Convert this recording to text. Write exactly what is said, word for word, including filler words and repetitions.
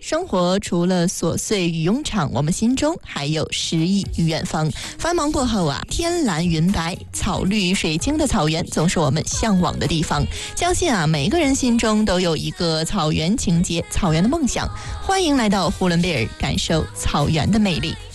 生活除了琐碎与庸常，我们心中还有诗意与远方。繁忙过后啊，天蓝云白、草绿水清的草原总是我们向往的地方。相信啊，每个人心中都有一个草原情节、草原的梦想。欢迎来到呼伦贝尔，感受草原的魅力。